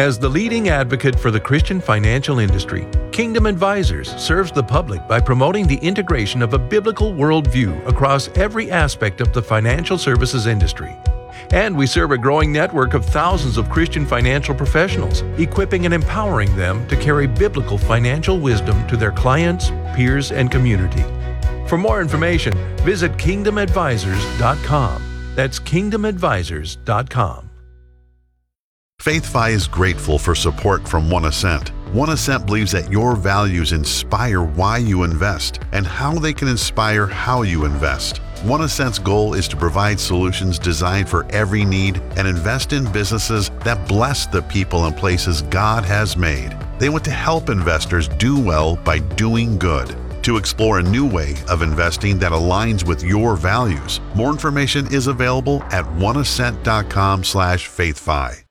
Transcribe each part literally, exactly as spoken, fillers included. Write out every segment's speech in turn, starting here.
As the leading advocate for the Christian financial industry, Kingdom Advisors serves the public by promoting the integration of a biblical worldview across every aspect of the financial services industry. And we serve a growing network of thousands of Christian financial professionals, equipping and empowering them to carry biblical financial wisdom to their clients, peers, and community. For more information, visit kingdom advisors dot com. That's kingdom advisors dot com. FaithFi is grateful for support from One Ascent. One Ascent believes that your values inspire why you invest and how they can inspire how you invest. One Ascent's goal is to provide solutions designed for every need and invest in businesses that bless the people and places God has made. They want to help investors do well by doing good. To explore a new way of investing that aligns with your values, more information is available at one ascent dot com slash faithfi.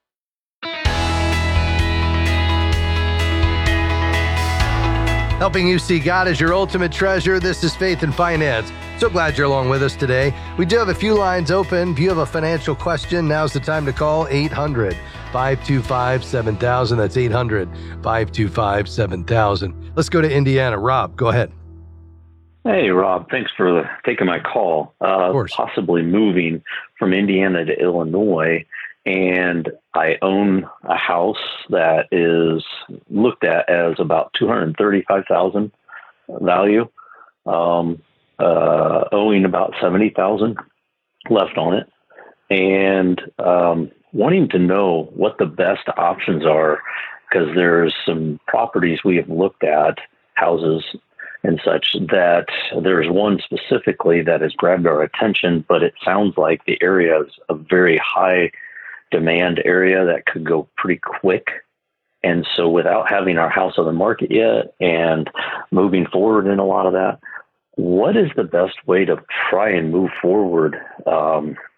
Helping you see God as your ultimate treasure, this is Faith and Finance. So glad you're along with us today. We do have a few lines open. If you have a financial question, now's the time to call eight hundred, five two five, seven thousand. That's eight hundred, five two five, seven thousand. Let's go to Indiana. Rob, go ahead. Hey, Rob. Thanks for taking my call. Uh, of course. Possibly moving from Indiana to Illinois, and I own a house that is looked at as about two hundred thirty-five thousand dollars value, um, uh, owing about seventy thousand dollars left on it, and um, wanting to know what the best options are, because there's some properties we have looked at, houses and such, that there's one specifically that has grabbed our attention, but it sounds like the area is a very high demand area that could go pretty quick. And so without having our house on the market yet and moving forward in a lot of that, what is the best way to try and move forward um,